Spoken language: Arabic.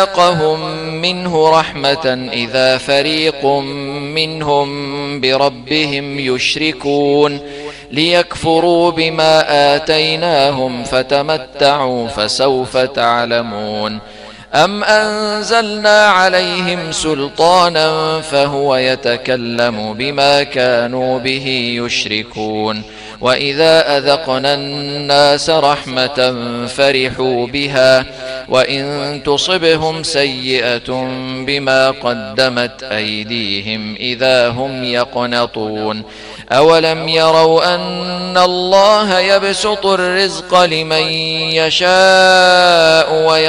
أذاقهم منه رحمة إذا فريق منهم بربهم يشركون ليكفروا بما آتيناهم فتمتعوا فسوف تعلمون أم أنزلنا عليهم سلطانا فهو يتكلم بما كانوا به يشركون وإذا أذقنا الناس رحمة فرحوا بها وإن تصبهم سيئة بما قدمت أيديهم إذا هم يقنطون أولم يروا أن الله يبسط الرزق لمن يشاء